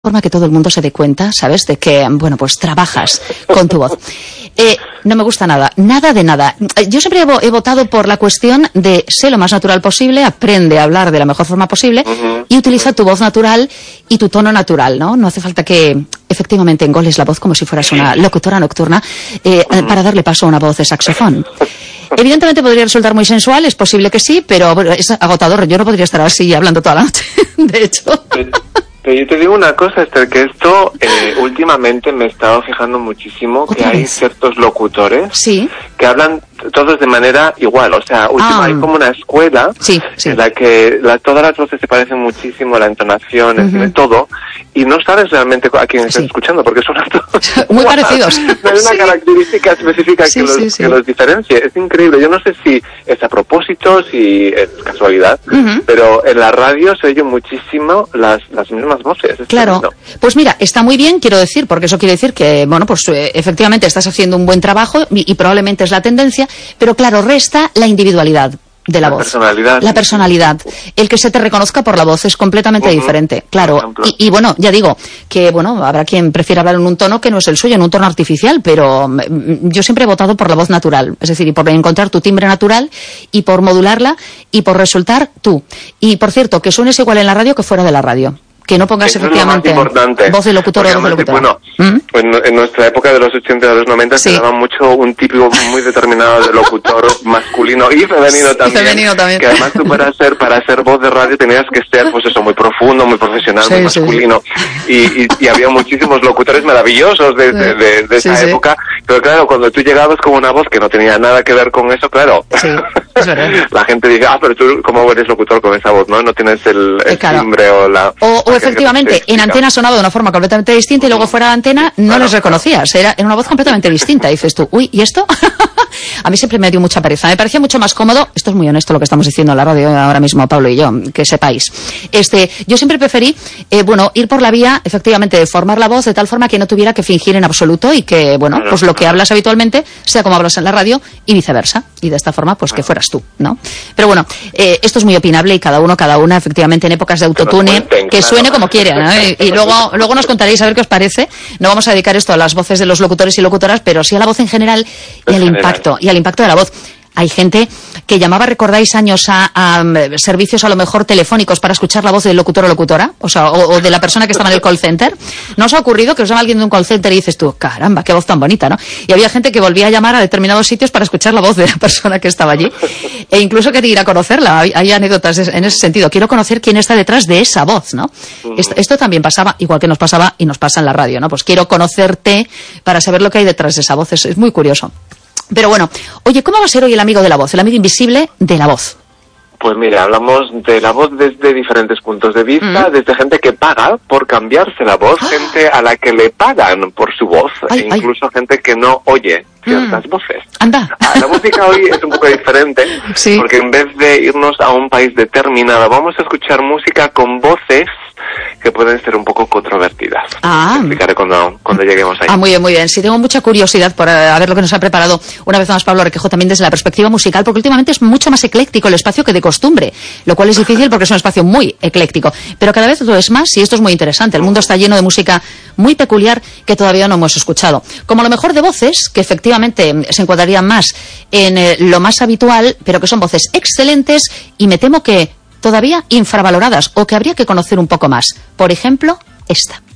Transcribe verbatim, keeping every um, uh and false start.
forma que todo el mundo se dé cuenta, ¿sabes? De que, bueno, pues trabajas con tu voz. Eh, no me gusta nada, nada de nada. Yo siempre he, he votado por la cuestión de sé lo más natural posible, aprende a hablar de la mejor forma posible uh-huh. y utiliza tu voz natural y tu tono natural, ¿no? No hace falta que efectivamente engoles la voz como si fueras una locutora nocturna eh, uh-huh. para darle paso a una voz de saxofón. Evidentemente podría resultar muy sensual, es posible que sí, pero bueno, es agotador. Yo no podría estar así hablando toda la noche, de hecho. Pero, pero yo te digo una cosa, Esther, que esto eh, últimamente me he estado fijando muchísimo, que hay vez? ciertos locutores ¿Sí? que hablan todos de manera igual, o sea, última, ah. hay como una escuela sí, sí. en la que la, todas las voces se parecen muchísimo, la entonación, uh-huh. en fin, todo, y no sabes realmente a quién estás sí. escuchando, porque son todos muy parecidos. No hay una sí. característica específica sí, que, los, sí, sí. que los diferencie, es increíble. Yo no sé si es a propósito, si es casualidad, uh-huh. pero en la radio se oyen muchísimo las, las mismas voces. Claro, tremendo. Pues mira, está muy bien, quiero decir, porque eso quiere decir que, bueno, pues eh, efectivamente estás haciendo un buen trabajo y, y probablemente es la tendencia, pero claro, resta la individualidad de la, la voz. Personalidad. La personalidad. El que se te reconozca por la voz es completamente uh-huh. diferente, claro. Y, y bueno, ya digo, que bueno, habrá quien prefiera hablar en un tono que no es el suyo, en un tono artificial, pero yo siempre he votado por la voz natural, es decir, y por encontrar tu timbre natural y por modularla y por resultar tú. Y por cierto, que suenes igual en la radio que fuera de la radio. Que no pongas eso efectivamente voz de locutor o voz de locutora. Bueno, ¿Mm? en, en nuestra época de los ochenta y de los noventa sí. se daba mucho un típico muy determinado de locutor masculino y femenino también. Y femenino también. Que además tú para ser, para ser voz de radio tenías que ser, pues eso, muy profundo, muy profesional, sí, muy masculino. Sí, sí. Y, y, y había muchísimos locutores maravillosos de, de, de, de esa sí, época. Sí. Pero claro, cuando tú llegabas con una voz que no tenía nada que ver con eso, claro. Sí, es verdad. La gente dice, ah, pero tú, ¿cómo eres locutor con esa voz? No, no tienes el, el claro. timbre o la... O, o efectivamente, en antena sonaba de una forma completamente distinta y luego fuera de antena no claro, les reconocías. Era, era una voz completamente distinta. Y dices tú, uy, ¿y esto? A mí siempre me dio mucha pereza. Me parecía mucho más cómodo. Esto es muy honesto lo que estamos diciendo en la radio ahora mismo, Pablo y yo, que sepáis. Este, yo siempre preferí, eh, bueno, ir por la vía, efectivamente, de formar la voz de tal forma que no tuviera que fingir en absoluto y que, bueno, claro, pues lo que hablas habitualmente sea como hablas en la radio y viceversa. Y de esta forma, pues que fueras tú, ¿no? Pero bueno, eh, esto es muy opinable y cada uno, cada una, efectivamente, en épocas de autotune, que, cuenten, que claro. suene como quiera, ¿no? Y, y luego, luego nos contaréis a ver qué os parece. No vamos a dedicar esto a las voces de los locutores y locutoras, pero sí a la voz en general y al impacto, y al impacto de la voz. Hay gente que llamaba, recordáis, años a, a servicios a lo mejor telefónicos para escuchar la voz del locutor o locutora, o sea, o, o de la persona que estaba en el call center. ¿No os ha ocurrido que os llama alguien de un call center y dices tú, caramba, qué voz tan bonita, ¿no? Y había gente que volvía a llamar a determinados sitios para escuchar la voz de la persona que estaba allí. E incluso quería ir a conocerla. Hay, hay anécdotas en ese sentido. Quiero conocer quién está detrás de esa voz, ¿no? Esto, esto también pasaba, igual que nos pasaba y nos pasa en la radio, ¿no? Pues quiero conocerte para saber lo que hay detrás de esa voz. Es, es muy curioso. Pero bueno, oye, ¿cómo va a ser hoy el amigo de la voz, el amigo invisible de la voz? Pues mira, hablamos de la voz desde diferentes puntos de vista, mm. desde gente que paga por cambiarse la voz, ¡ah! Gente a la que le pagan por su voz, ay, e incluso ay. gente que no oye ciertas mm. voces. Anda. La música hoy es un poco diferente, sí. porque en vez de irnos a un país determinado, vamos a escuchar música con voces que pueden ser un poco controvertidas. Ah. Te explicaré cuando, cuando lleguemos ahí. Ah, muy bien, muy bien. Sí, tengo mucha curiosidad por a ver lo que nos ha preparado una vez más Pablo Requejo, también desde la perspectiva musical, porque últimamente es mucho más ecléctico el espacio que de costumbre, lo cual es difícil porque es un espacio muy ecléctico. Pero cada vez lo es más y esto es muy interesante. El mundo está lleno de música muy peculiar que todavía no hemos escuchado. Como lo mejor de voces, que efectivamente se encuadrarían más en eh, lo más habitual, pero que son voces excelentes y me temo que todavía infravaloradas o que habría que conocer un poco más. Por ejemplo, esta.